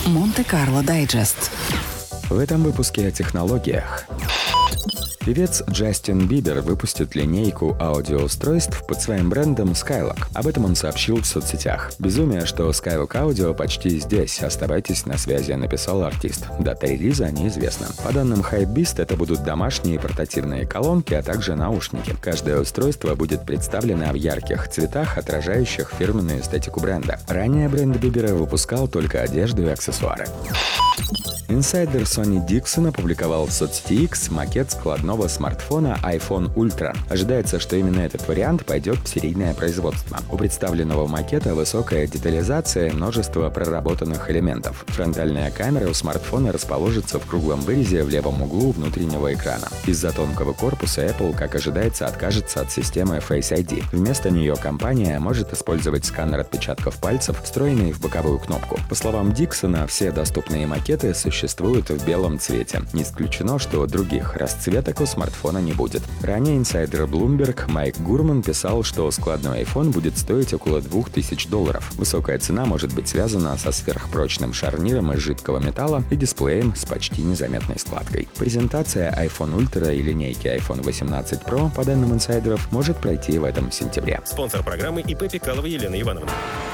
Монте-Карло Дайджест. В этом выпуске о технологиях. Певец Джастин Бибер выпустит линейку аудиоустройств под своим брендом Skylock. Об этом он сообщил в соцсетях. «Безумие, что Skylock Audio почти здесь. Оставайтесь на связи», — написал артист. Дата релиза неизвестна. По данным Hypebeast, это будут домашние портативные колонки, а также наушники. Каждое устройство будет представлено в ярких цветах, отражающих фирменную эстетику бренда. Ранее бренд Бибера выпускал только одежду и аксессуары. Инсайдер Sony Dixon опубликовал в соцсети X макет складного смартфона iPhone Ultra. Ожидается, что именно этот вариант пойдет в серийное производство. У представленного макета высокая детализация и множество проработанных элементов. Фронтальная камера у смартфона расположится в круглом вырезе в левом углу внутреннего экрана. Из-за тонкого корпуса Apple, как ожидается, откажется от системы Face ID. Вместо нее компания может использовать сканер отпечатков пальцев, встроенный в боковую кнопку. По словам Диксона, все доступные макеты существуют в белом цвете. Не исключено, что других расцветок у смартфона не будет. Ранее инсайдер Bloomberg Майк Гурман писал, что складной iPhone будет стоить около $2000. Высокая цена может быть связана со сверхпрочным шарниром из жидкого металла и дисплеем с почти незаметной складкой. Презентация iPhone Ultra и линейки iPhone 18 Pro, по данным инсайдеров, может пройти в этом сентябре. Спонсор программы ИП Пикалова Елена Ивановна.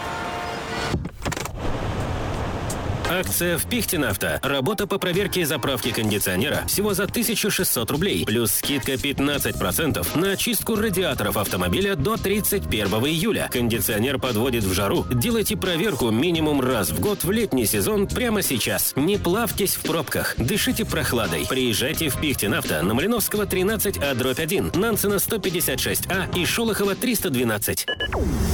Акция в Пихтинавто. Работа по проверке и заправке кондиционера всего за 1600 рублей. Плюс скидка 15% на очистку радиаторов автомобиля до 31 июля. Кондиционер подводит в жару. Делайте проверку минимум раз в год в летний сезон прямо сейчас. Не плавьтесь в пробках. Дышите прохладой. Приезжайте в Пихтинавто на Малиновского 13А/1, Нансена 156А и Шолохова 312.